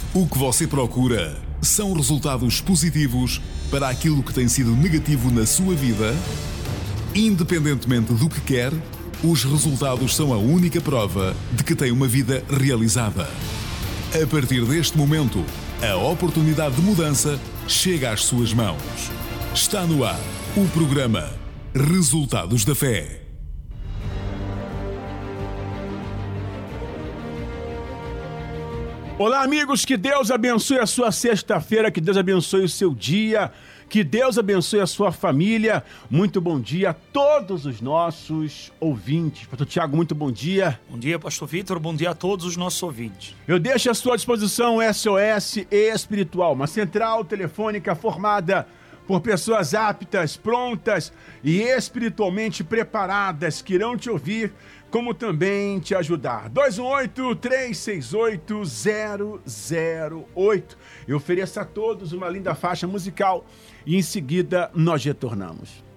O que você procura são resultados positivos para aquilo que tem sido negativo na sua vida? Independentemente do que quer, os resultados são a única prova de que tem uma vida realizada. A partir deste momento, a oportunidade de mudança chega às suas mãos. Está no ar o programa Resultados da Fé. Olá, amigos, que Deus abençoe a sua sexta-feira, que Deus abençoe o seu dia, que Deus abençoe a sua família. Muito bom dia a todos os nossos ouvintes. Pastor Tiago, muito bom dia. Bom dia, Pastor Vitor. Bom dia a todos os nossos ouvintes. Eu deixo à sua disposição o SOS Espiritual, uma central telefônica formada por pessoas aptas, prontas e espiritualmente preparadas que irão te ouvir, como também te ajudar. 218-368-008. Eu ofereço a todos uma linda faixa musical e em seguida nós retornamos.